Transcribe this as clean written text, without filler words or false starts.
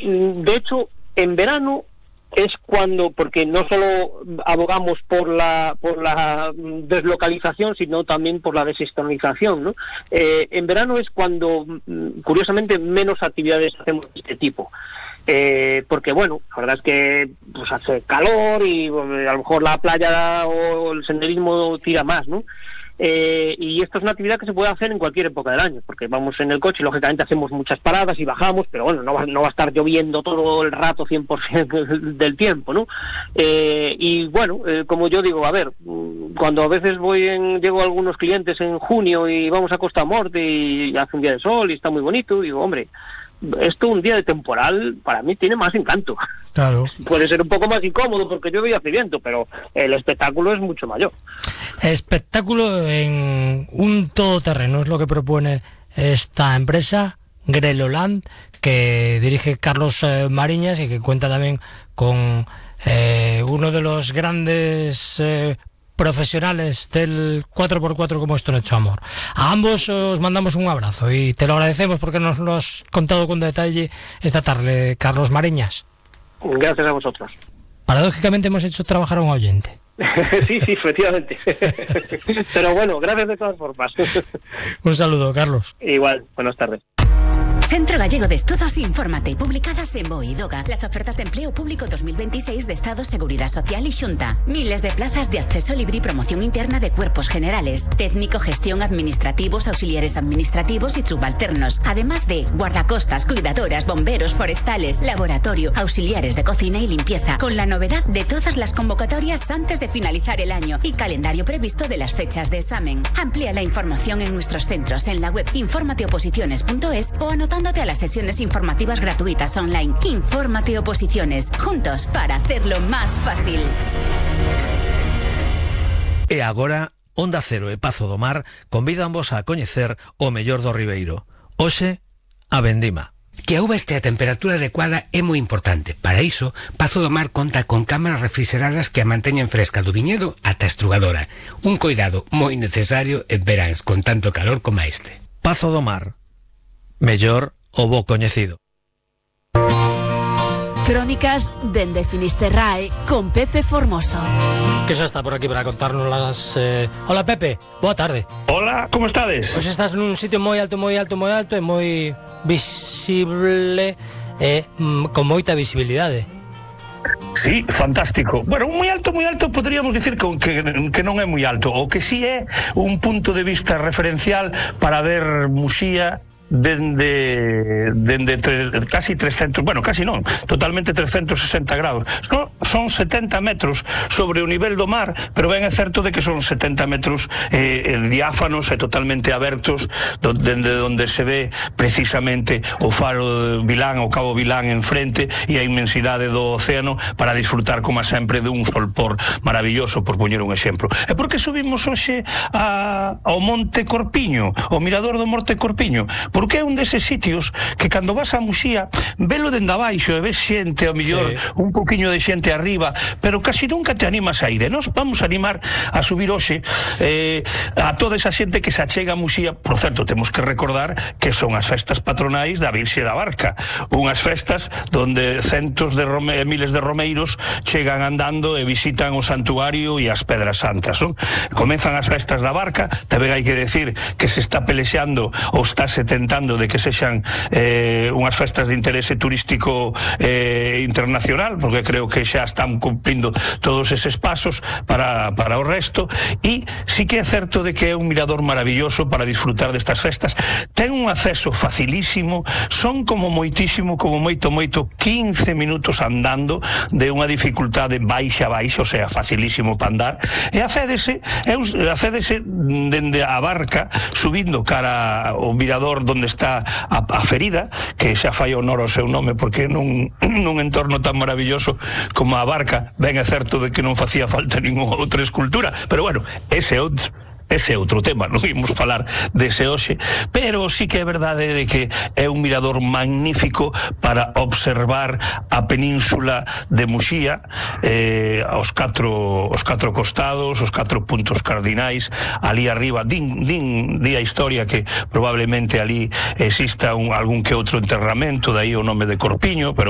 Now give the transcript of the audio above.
Sí, de hecho, en verano es cuando, porque no solo abogamos por la deslocalización, sino también por la desestacionalización, ¿no? En verano es cuando, curiosamente, menos actividades hacemos de este tipo. Porque bueno, la verdad es que pues hace calor y a lo mejor la playa o el senderismo tira más, ¿no? Y esto es una actividad que se puede hacer en cualquier época del año, porque vamos en el coche y lógicamente hacemos muchas paradas y bajamos, pero bueno, no va a estar lloviendo todo el rato 100% del tiempo, ¿no? Y bueno, como yo digo, a ver, cuando a veces llego a algunos clientes en junio y vamos a Costa Morte y hace un día de sol y está muy bonito, digo, hombre, esto un día de temporal para mí tiene más encanto. Claro. Puede ser un poco más incómodo porque llueve y hace viento, pero el espectáculo es mucho mayor. Espectáculo en un todoterreno es lo que propone esta empresa, Greloland, que dirige Carlos Mariñas y que cuenta también con uno de los grandes profesionales del 4x4 como Esto no hecho amor. A ambos os mandamos un abrazo y te lo agradecemos porque nos lo has contado con detalle esta tarde, Carlos Mariñas. Gracias a vosotros. Paradójicamente hemos hecho trabajar a un oyente. Sí, efectivamente. Pero bueno, gracias de todas formas. Un saludo, Carlos. Igual, buenas tardes. Centro Gallego de Estudos Infórmate, publicadas en BOE y DOGA. Las ofertas de empleo público 2026 de Estado, Seguridad Social y Xunta. Miles de plazas de acceso libre y promoción interna de cuerpos generales, técnico, gestión, administrativos, auxiliares administrativos y subalternos. Además de guardacostas, cuidadoras, bomberos, forestales, laboratorio, auxiliares de cocina y limpieza. Con la novedad de todas las convocatorias antes de finalizar el año y calendario previsto de las fechas de examen. Amplía la información en nuestros centros en la web informateoposiciones.es o anotándote a las sesiones informativas gratuitas online. Infórmate Oposiciones, juntos para hacerlo más fácil. E agora, Onda Cero e Pazo do Mar convídanvos a coñecer o mellor do Ribeiro. Hoxe, a vendima. Que a uva este a temperatura adecuada é moi importante. Para iso, Pazo do Mar conta con cámaras refrigeradas que a manteñen fresca do viñedo ata a estrugadora. Un coidado moi necesario en veráns con tanto calor como este. Pazo do Mar. Mellor o bo coñecido. Crónicas dende Finisterrae con Pepe Formoso. Que xa está por aquí para contarnos las... Hola Pepe, boa tarde. Hola, como estades? Pois estás nun sitio moi alto e moi visible con moita visibilidade. Sí, fantástico. Bueno, moi alto poderíamos dicir que non é moi alto. O que sí é un punto de vista referencial para ver Muxía dende casi 300, bueno, casi non, totalmente 360 grados. Son 70 metros sobre o nivel do mar, pero ben é certo de que son 70 metros diáfanos e totalmente abertos, dende onde se ve precisamente o faro de Vilán, o Cabo Vilán enfrente e a inmensidade do océano para disfrutar, como sempre, dun solpor maravilloso, por poñer un exemplo. E por que subimos hoxe ao Monte Corpiño, ao mirador do Monte Corpiño? Porque é un deses sitios que cando vas a Muxía velo dende abaixo e ves xente, ao mellor un poquinho de xente arriba, pero casi nunca te animas a ir. E nos vamos a animar a subir hoxe a toda esa xente que se achega a Muxía. Por certo, temos que recordar que son as festas patronais da Virxe da Barca, unhas festas donde centos de miles de romeiros chegan andando e visitan o santuario e as Pedras Santas, non? Comezan as festas da Barca, tamén hai que decir que se está pelexeando ou está se tentando de que sexan unhas festas de interese turístico internacional, porque creo que xa están cumplindo todos eses pasos para o resto, e sí que é certo de que é un mirador maravilloso para disfrutar destas festas. Ten un acceso facilísimo, son como moito 15 minutos andando, de unha dificultade baixa, o sea, facilísimo para andar, e accédese dende a Barca, subindo cara ao mirador onde está a ferida, que xa fai honor ao seu nome, porque nun entorno tan maravilloso como a Barca, ben é certo de que non facía falta ninguna outra escultura, pero bueno, ese é outro tema, non imos falar dese hoxe, pero sí que é verdade de que é un mirador magnífico para observar a península de Muxía, aos catro costados, os 4 puntos cardinais, ali arriba, di a historia que probablemente ali exista algún que outro enterramento, dai o nome de Corpiño, pero